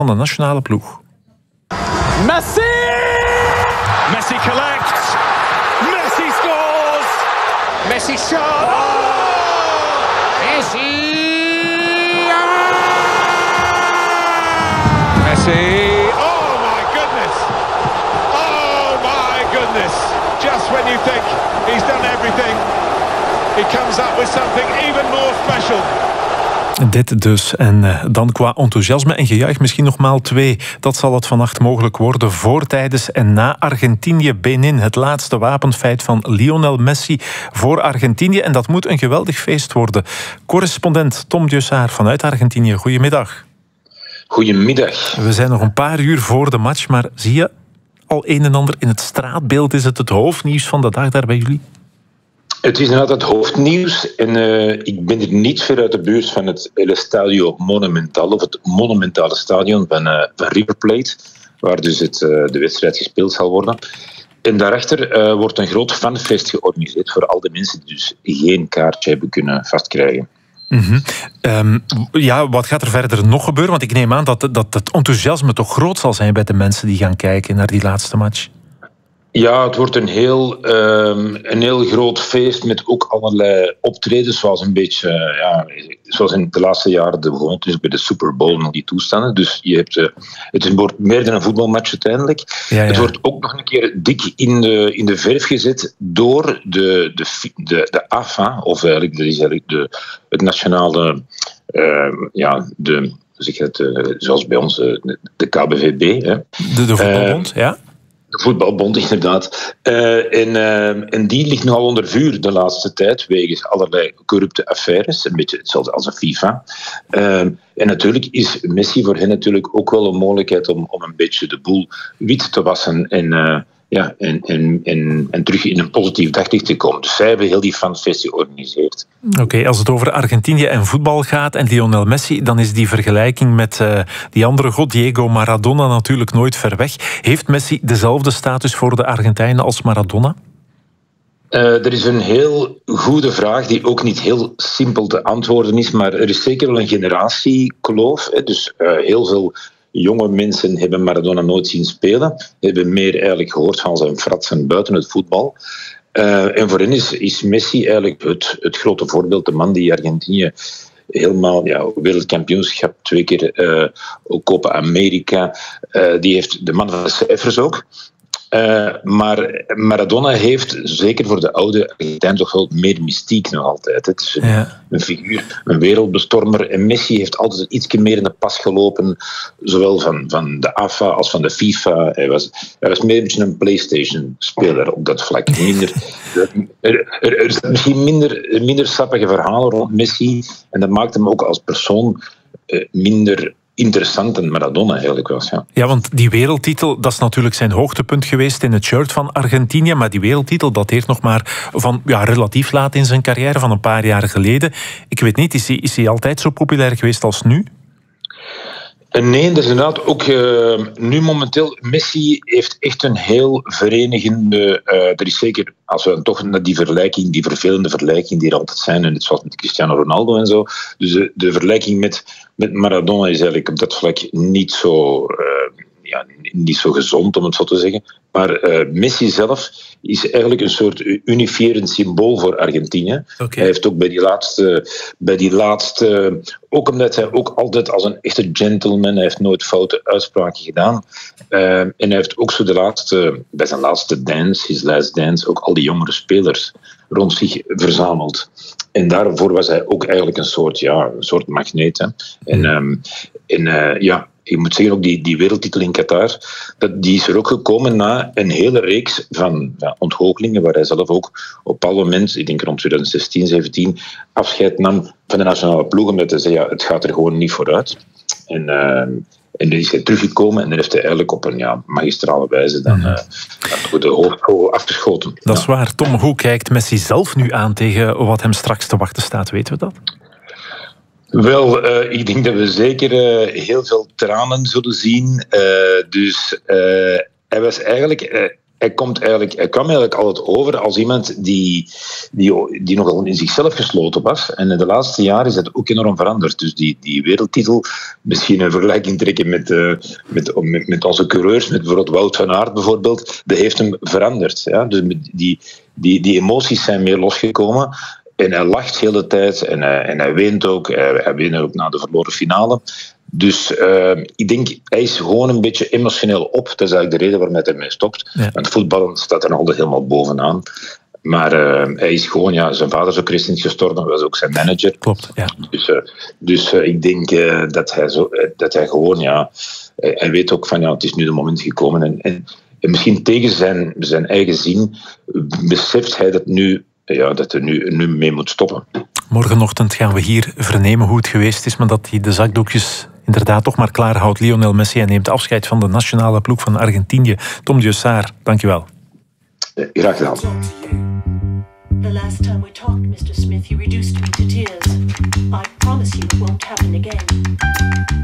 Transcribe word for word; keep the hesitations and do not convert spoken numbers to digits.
van de nationale ploeg. Messi! Messi collects. Messi scores. Messi shot. Oh! Messi! Messi! Oh my goodness! Oh my goodness! Just when you think he's done everything, he comes up with something even more special. Dit dus. En uh, dan qua enthousiasme en gejuich misschien nog maal twee. Dat zal het vannacht mogelijk worden voor, tijdens en na Argentinië-Benin. Het laatste wapenfeit van Lionel Messi voor Argentinië. En dat moet een geweldig feest worden. Correspondent Tom Dieussaert vanuit Argentinië. Goedemiddag. Goedemiddag. We zijn nog een paar uur voor de match, maar zie je al een en ander in het straatbeeld? Is het het hoofdnieuws van de dag daar bij jullie? Het is inderdaad het hoofdnieuws en uh, ik ben er niet ver uit de buurt van het El Estadio Monumental, of het monumentale stadion van, uh, van River Plate, waar dus het, uh, de wedstrijd gespeeld zal worden. En daarachter uh, wordt een groot fanfest georganiseerd voor al de mensen die dus geen kaartje hebben kunnen vastkrijgen. Mm-hmm. Um, ja, wat gaat er verder nog gebeuren? Want ik neem aan dat, dat het enthousiasme toch groot zal zijn bij de mensen die gaan kijken naar die laatste match. Ja, het wordt een heel, um, een heel groot feest met ook allerlei optredens, zoals een beetje, uh, ja, zoals in de laatste jaren de gewoonte is bij de Super Bowl en die toestanden. Dus je hebt, uh, het wordt meer dan een voetbalmatch uiteindelijk. Ja, ja. Het wordt ook nog een keer dik in de, in de verf gezet door de, de, de, de A F A, of eigenlijk, dat is eigenlijk de, het nationale, uh, ja, de, zeg het, uh, zoals bij ons, uh, de K B V B. Hè. De, de voetbalbond, uh, ja. De voetbalbond, inderdaad. Uh, en, uh, en die ligt nogal onder vuur de laatste tijd, wegens allerlei corrupte affaires. Een beetje hetzelfde als de FIFA. Uh, en natuurlijk is Messi voor hen natuurlijk ook wel een mogelijkheid om, om een beetje de boel wit te wassen en, uh, ja, en, en, en, en terug in een positief daglicht te komen. Dus zij hebben heel die fanfest georganiseerd. Oké, okay, als het over Argentinië en voetbal gaat en Lionel Messi, dan is die vergelijking met uh, die andere god, Diego Maradona, natuurlijk nooit ver weg. Heeft Messi dezelfde status voor de Argentijnen als Maradona? Uh, er is een heel goede vraag die ook niet heel simpel te antwoorden is, maar er is zeker wel een generatiekloof. Hè, dus uh, heel veel jonge mensen hebben Maradona nooit zien spelen, hebben meer eigenlijk gehoord van zijn fratsen buiten het voetbal. Uh, en voor hen is, is Messi eigenlijk het, het grote voorbeeld, de man die Argentinië helemaal, ja, wereldkampioenschap, twee keer uh, Copa America, uh, die heeft de man van de cijfers ook. Uh, maar Maradona heeft, zeker voor de oude Argentijn, toch wel meer mystiek nog altijd. Het is een, ja. een figuur, een wereldbestormer. En Messi heeft altijd iets meer in de pas gelopen, zowel van, van de A F A als van de FIFA. Hij was, hij was meer een beetje een PlayStation-speler op dat vlak. Minder, er, er, er zijn misschien minder, minder sappige verhalen rond Messi. En dat maakt hem ook als persoon uh, minder interessant dan Maradona eigenlijk was. Ja. ja, want die wereldtitel, dat is natuurlijk zijn hoogtepunt geweest in het shirt van Argentinië, maar die wereldtitel dateert nog maar van ja, relatief laat in zijn carrière, van een paar jaar geleden. Ik weet niet, is hij, is hij altijd zo populair geweest als nu? Nee, dat is inderdaad ook uh, nu momenteel. Messi heeft echt een heel verenigende. Uh, er is zeker, als we toch naar die vergelijking, die vervelende vergelijking die er altijd zijn, en net zoals met Cristiano Ronaldo en zo. Dus de, de vergelijking met, met Maradona is eigenlijk op dat vlak niet zo, uh, ja, niet zo gezond, om het zo te zeggen. Maar uh, Messi zelf is eigenlijk een soort unifierend symbool voor Argentinië. Okay. Hij heeft ook bij die laatste, bij die laatste, ook omdat hij ook altijd als een echte gentleman, hij heeft nooit foute uitspraken gedaan. Uh, en hij heeft ook zo de laatste, bij zijn laatste dance, his last dance, ook al die jongere spelers rond zich verzameld. En daarvoor was hij ook eigenlijk een soort, ja, een soort magneet. Hè. En, um, en uh, ja, ik moet zeggen, ook die, die wereldtitel in Qatar, dat, die is er ook gekomen na een hele reeks van ja, ontgoochelingen, waar hij zelf ook op een bepaald moment, ik denk rond twintig zestien, zeventien, afscheid nam van de nationale ploeg, omdat hij zei, ja, het gaat er gewoon niet vooruit. En, uh, en dan is hij teruggekomen en dan heeft hij eigenlijk op een ja, magistrale wijze dan, uh, dan de hoofd afgeschoten. Dat is ja. waar. Tom, hoe kijkt Messi zelf nu aan tegen wat hem straks te wachten staat? Weten we dat? Wel, uh, ik denk dat we zeker uh, heel veel tranen zullen zien. Uh, dus uh, hij was eigenlijk... Uh, hij, komt eigenlijk, hij kwam eigenlijk altijd over als iemand die, die, die nogal in zichzelf gesloten was. En in de laatste jaren is dat ook enorm veranderd. Dus die, die wereldtitel, misschien een vergelijking trekken met, uh, met, met, met onze coureurs, met bijvoorbeeld Wout van Aert bijvoorbeeld, dat heeft hem veranderd. Ja? Dus die, die, die emoties zijn meer losgekomen. En hij lacht de hele tijd en hij, en hij weent ook. Hij, hij weent ook na de verloren finale. Dus uh, ik denk, hij is gewoon een beetje emotioneel op. Dat is eigenlijk de reden waarom hij ermee stopt. Ja. Want voetballen staat er altijd helemaal bovenaan. Maar uh, hij is gewoon, ja, zijn vader is ook christen gestorven, was ook zijn manager. Klopt, ja. Dus, uh, dus uh, ik denk uh, dat, hij zo, uh, dat hij gewoon, ja, uh, hij weet ook van, ja, het is nu de moment gekomen. En, en, en misschien tegen zijn, zijn eigen zin beseft hij dat nu. Ja, dat er nu, nu mee moet stoppen. Morgenochtend gaan we hier vernemen hoe het geweest is, maar dat hij de zakdoekjes inderdaad toch maar klaar houdt. Lionel Messi, hij neemt afscheid van de nationale ploeg van Argentinië. Tom Diossard, dankjewel. Ja, graag gedaan. The last time we talked, mister Smith, you reduced me to tears. I promise you it won't happen again.